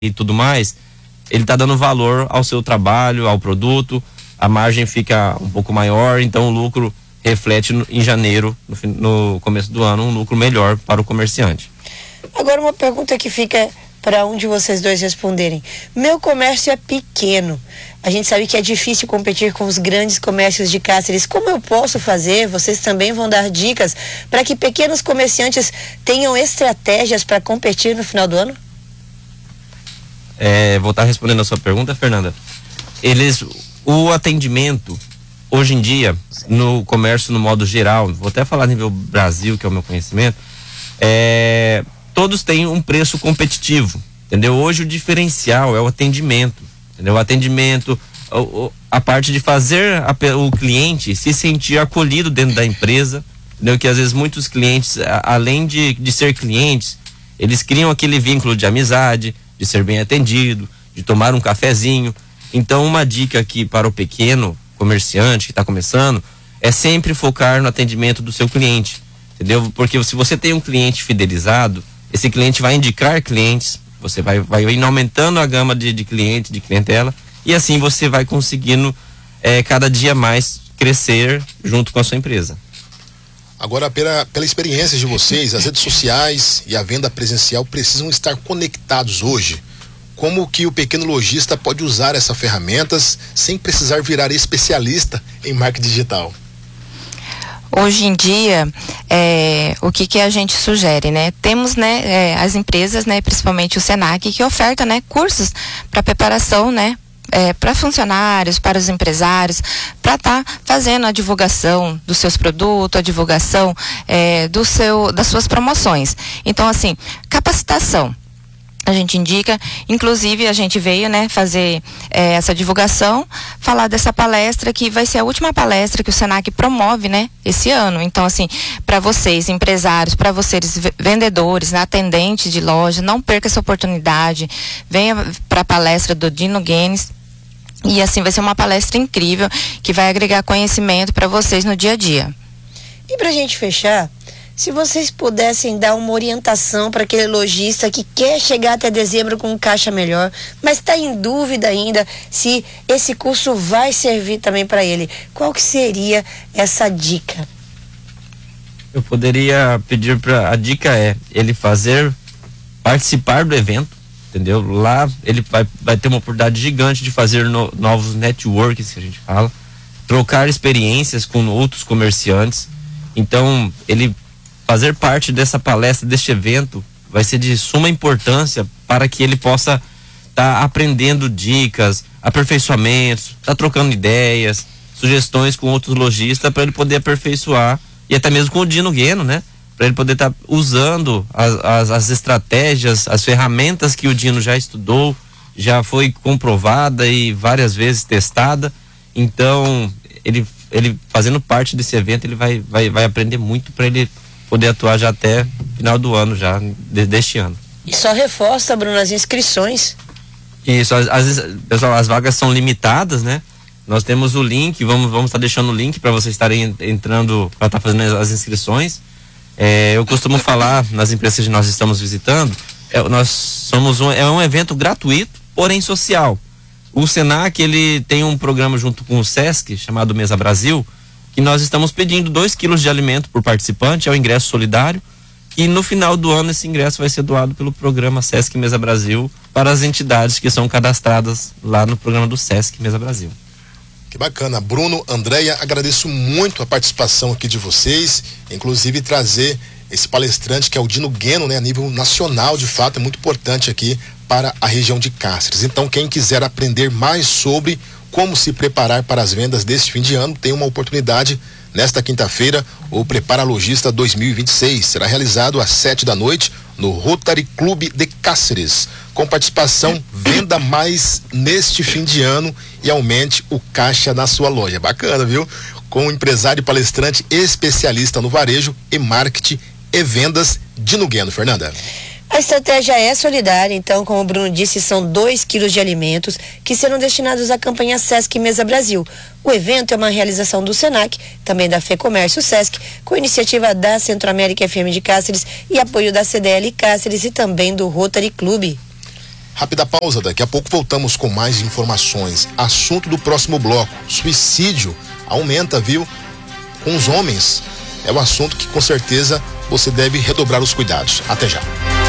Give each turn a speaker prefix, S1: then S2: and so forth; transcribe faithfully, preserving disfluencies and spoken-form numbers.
S1: e tudo mais, ele está dando valor ao seu trabalho, ao produto, a margem fica um pouco maior, então o lucro reflete no, em janeiro, no, no começo do ano, um lucro melhor para o comerciante.
S2: Agora uma pergunta que fica para um de vocês dois responderem. Meu comércio é pequeno. A gente sabe que é difícil competir com os grandes comércios de Cáceres. Como eu posso fazer? Vocês também vão dar dicas para que pequenos comerciantes tenham estratégias para competir no final do ano?
S1: É, vou estar respondendo a sua pergunta, Fernanda. Eles, o atendimento, hoje em dia, no comércio no modo geral, vou até falar a nível Brasil, que é o meu conhecimento, é... todos têm um preço competitivo, entendeu? Hoje o diferencial é o atendimento, entendeu? O atendimento, a, a parte de fazer a, o cliente se sentir acolhido dentro da empresa, entendeu? Que às vezes muitos clientes, a, além de, de ser clientes, eles criam aquele vínculo de amizade, de ser bem atendido, de tomar um cafezinho. Então uma dica aqui para o pequeno comerciante que está começando é sempre focar no atendimento do seu cliente, entendeu? Porque se você tem um cliente fidelizado, esse cliente vai indicar clientes, você vai, vai indo aumentando a gama de, de clientes, de clientela, e assim você vai conseguindo é, cada dia mais crescer junto com a sua empresa.
S3: Agora, pela, pela experiência de vocês, as redes sociais e a venda presencial precisam estar conectados hoje. Como que o pequeno lojista pode usar essas ferramentas sem precisar virar especialista em marketing digital?
S4: Hoje em dia, é, o que que a gente sugere, né? Temos, né, é, as empresas, né, principalmente o Senac, que oferta, né, cursos para preparação, né, é, para funcionários, para os empresários, para estar tá fazendo a divulgação dos seus produtos, a divulgação é, do seu, das suas promoções. Então, assim, capacitação. A gente indica, inclusive a gente veio, né, fazer é, essa divulgação, falar dessa palestra que vai ser a última palestra que o Senac promove, né, esse ano. Então, assim, para vocês, empresários, para vocês, vendedores, né, atendentes de loja, não perca essa oportunidade, venha para a palestra do Dino Guenes. E assim vai ser uma palestra incrível que vai agregar conhecimento para vocês no dia a dia.
S2: E para a gente fechar, se vocês pudessem dar uma orientação para aquele lojista que quer chegar até dezembro com um caixa melhor, mas está em dúvida ainda se esse curso vai servir também para ele, qual que seria essa dica?
S1: Eu poderia pedir para, a dica é ele fazer, participar do evento, entendeu? Lá ele vai, vai ter uma oportunidade gigante de fazer no, novos networks, que a gente fala, trocar experiências com outros comerciantes. Então, ele fazer parte dessa palestra, deste evento, vai ser de suma importância para que ele possa estar tá aprendendo dicas, aperfeiçoamentos, tá trocando ideias, sugestões com outros lojistas para ele poder aperfeiçoar, e até mesmo com o Dino Gueno, né? Para ele poder estar tá usando as, as, as estratégias, as ferramentas que o Dino já estudou, já foi comprovada e várias vezes testada. Então, ele, ele fazendo parte desse evento, ele vai, vai, vai aprender muito para ele poder atuar já até final do ano, já de, deste ano.
S2: E só reforça, Bruno, as inscrições.
S1: Isso, às vezes, pessoal, as vagas são limitadas, né? Nós temos o link, vamos vamos estar tá deixando o link para vocês estarem entrando, para estar tá fazendo as inscrições. É, eu costumo falar nas empresas que nós estamos visitando, é, nós somos um, é um evento gratuito, porém social. O Senac, ele tem um programa junto com o Sesc, chamado Mesa Brasil, que nós estamos pedindo dois quilos de alimento por participante, é o ingresso solidário, e no final do ano esse ingresso vai ser doado pelo programa Sesc Mesa Brasil para as entidades que são cadastradas lá no programa do Sesc Mesa Brasil.
S3: Que bacana. Bruno, Andréia, agradeço muito a participação aqui de vocês, inclusive trazer esse palestrante que é o Dino Gueno, né, a nível nacional, de fato, é muito importante aqui para a região de Cáceres. Então, quem quiser aprender mais sobre como se preparar para as vendas deste fim de ano, tem uma oportunidade nesta quinta-feira, o Prepara Lojista dois mil e vinte e seis. Será realizado às sete da noite no Rotary Clube de Cáceres, com participação Venda Mais neste fim de ano e aumente o caixa na sua loja. Bacana, viu? Com o empresário e palestrante especialista no varejo e marketing e vendas, Dino Gueno. Fernanda.
S2: A estratégia é solidária, então, como o Bruno disse, são dois quilos de alimentos que serão destinados à campanha Sesc Mesa Brasil. O evento é uma realização do Senac, também da FEComércio Sesc, com iniciativa da Centro-América F M de Cáceres e apoio da C D L Cáceres e também do Rotary Clube.
S3: Rápida pausa, daqui a pouco voltamos com mais informações. Assunto do próximo bloco: suicídio aumenta, viu? Com os homens. É um assunto que com certeza você deve redobrar os cuidados. Até já.